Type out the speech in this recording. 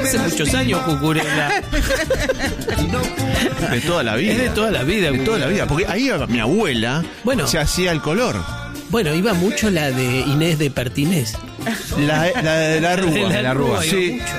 hace muchos años Cucurella. De toda la vida. Es de toda la vida. De toda la vida. Porque ahí mi abuela se hacía el color. Bueno, iba mucho la de Inés de Pertinés. La Rúa. La Rúa, sí. mucho.